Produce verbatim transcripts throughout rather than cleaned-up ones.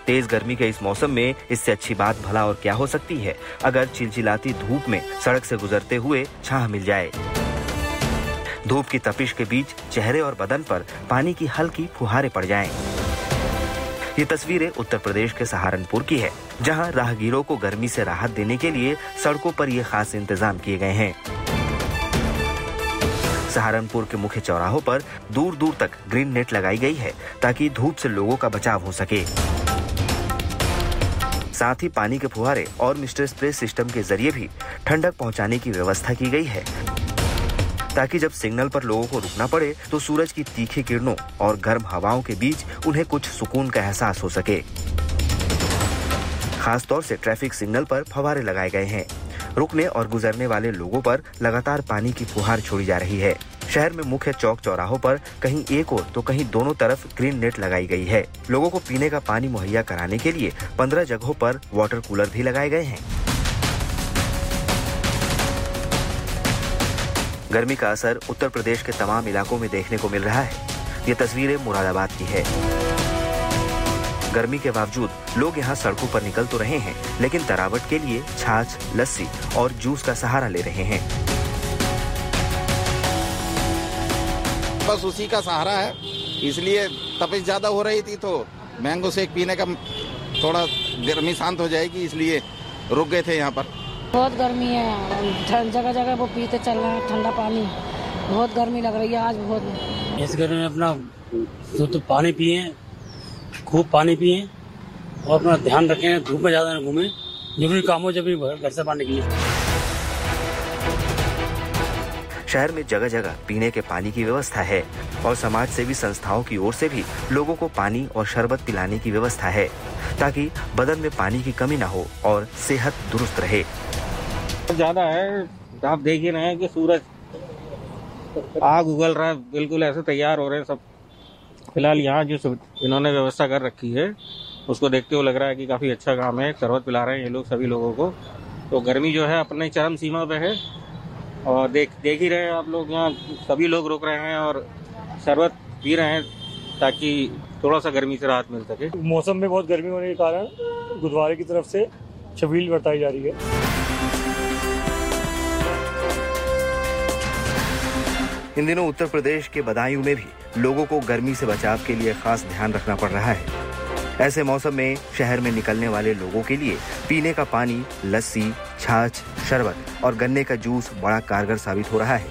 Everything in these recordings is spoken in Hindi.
तेज गर्मी के इस मौसम में इससे अच्छी बात भला और क्या हो सकती है अगर चिलचिलाती धूप में सड़क से गुजरते हुए छाह मिल जाए। धूप की तपिश के बीच चेहरे और बदन पर पानी की हल्की फुहारें पड़ जाएं। ये तस्वीरें उत्तर प्रदेश के सहारनपुर की है, जहां राहगीरों को गर्मी से राहत देने के लिए सड़कों पर ये खास इंतजाम किए गए हैं। सहारनपुर के मुख्य चौराहों पर दूर दूर तक ग्रीन नेट लगाई गई है ताकि धूप से लोगों का बचाव हो सके। साथ ही पानी के फुहारे और मिस्टर स्प्रे सिस्टम के जरिए भी ठंडक पहुंचाने की व्यवस्था की गई है ताकि जब सिग्नल पर लोगों को रुकना पड़े तो सूरज की तीखी किरणों और गर्म हवाओं के बीच उन्हें कुछ सुकून का एहसास हो सके। खास तौर से ट्रैफिक सिग्नल पर फव्वारे लगाए गए हैं। रुकने और गुजरने वाले लोगों पर लगातार पानी की फुहार छोड़ी जा रही है। शहर में मुख्य चौक चौराहों पर कहीं एक ओर तो कहीं दोनों तरफ ग्रीन नेट लगाई गई है। लोगों को पीने का पानी मुहैया कराने के लिए पंद्रह जगहों पर वाटर कूलर भी लगाए गए हैं। गर्मी का असर उत्तर प्रदेश के तमाम इलाकों में देखने को मिल रहा है। ये तस्वीरें मुरादाबाद की है। गर्मी के बावजूद लोग यहाँ सड़कों पर निकल तो रहे हैं, लेकिन तरावट के लिए छाछ, लस्सी और जूस का सहारा ले रहे हैं। बस उसी का सहारा है, इसलिए तपिश ज्यादा हो रही थी तो मैंगो शेक पीने का थोड़ा गर्मी शांत हो जाएगी, इसलिए रुक गए थे यहाँ पर। बहुत गर्मी है, जगह जगह वो पीते चल रहे हैं ठंडा पानी। बहुत गर्मी लग रही है आज बहुत। इस गर्मी में अपना तो, तो पानी पिए, खूब पानी पिए और अपना ध्यान रखें, धूप में ज्यादा न घूमें। जब भी काम हो जब भी घर से बाहर निकले। शहर में जगह जगह पीने के पानी की व्यवस्था है और समाज सेवी संस्थाओं की ओर से भी लोगों को पानी और शरबत पिलाने की व्यवस्था है ताकि बदन में पानी की कमी न हो और सेहत दुरुस्त रहे। ज्यादा है, आप देख ही रहे हैं कि सूरज आग उगल रहा है, बिल्कुल ऐसे तैयार हो रहे हैं सब। फिलहाल यहाँ जो इन्होंने व्यवस्था कर रखी है उसको देखते हुए लग रहा है कि काफी अच्छा काम है। शरबत पिला रहे हैं ये लोग सभी लोगों को। तो गर्मी जो है अपने चरम सीमा पे है और देख देख ही रहे हैं आप लोग, यहाँ सभी लोग रुक रहे हैं और शरबत पी रहे हैं ताकि थोड़ा सा गर्मी से राहत मिल सके। मौसम में बहुत गर्मी होने के कारण गुरुद्वारे की तरफ से छबील बरताई जा रही है। इन दिनों उत्तर प्रदेश के बदायूं में भी लोगों को गर्मी से बचाव के लिए खास ध्यान रखना पड़ रहा है। ऐसे मौसम में शहर में निकलने वाले लोगों के लिए पीने का पानी, लस्सी, छाछ, शरबत और गन्ने का जूस बड़ा कारगर साबित हो रहा है।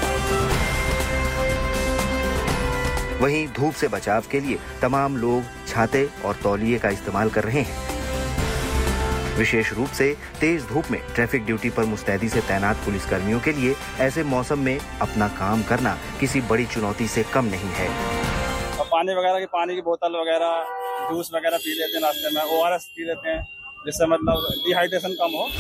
वहीं धूप से बचाव के लिए तमाम लोग छाते और तौलिए का इस्तेमाल कर रहे हैं। विशेष रूप से तेज धूप में ट्रैफिक ड्यूटी पर मुस्तैदी से तैनात पुलिसकर्मियों के लिए ऐसे मौसम में अपना काम करना किसी बड़ी चुनौती से कम नहीं है। पानी वगैरह की पानी की बोतल वगैरह, जूस वगैरह पी लेते हैं नाश्ते में, ओ आर एस पी लेते हैं जिससे मतलब डिहाइड्रेशन कम हो।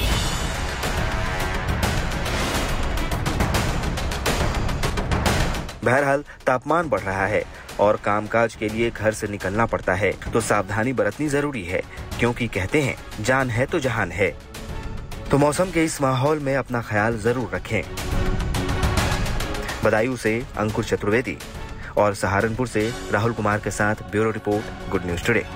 बहरहाल तापमान बढ़ रहा है और कामकाज के लिए घर से निकलना पड़ता है तो सावधानी बरतनी जरूरी है, क्योंकि कहते हैं जान है तो जहान है। तो मौसम के इस माहौल में अपना ख्याल जरूर रखें। बदायूं से अंकुर चतुर्वेदी और सहारनपुर से राहुल कुमार के साथ bureau report, good news today.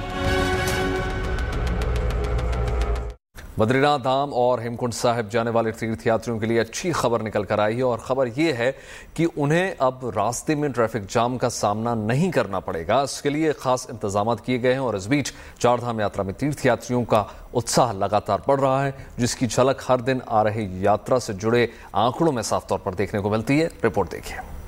Badrinath धाम और हेमकुंड साहिब जाने वाले तीर्थयात्रियों के लिए अच्छी खबर निकल कर आई है और खबर ये है कि उन्हें अब रास्ते में ट्रैफिक जाम का सामना नहीं करना पड़ेगा। इसके लिए खास इंतजाम किए गए हैं और इस बीच चारधाम यात्रा में तीर्थयात्रियों का उत्साह लगातार बढ़ रहा है, जिसकी झलक हर दिन आ रही यात्रा से जुड़े आंकड़ों में साफ तौर पर देखने को मिलती है। रिपोर्ट देखिए।